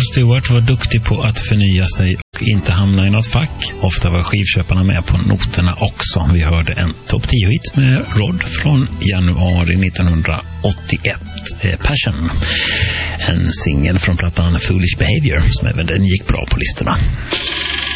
Stewart var duktig på att förnya sig och inte hamna i något fack. Ofta var skivköparna med på noterna också. Vi hörde en topp 10-hit med Rod från januari 1981, Passion. En singel från plattan Foolish Behavior som även den gick bra på listorna.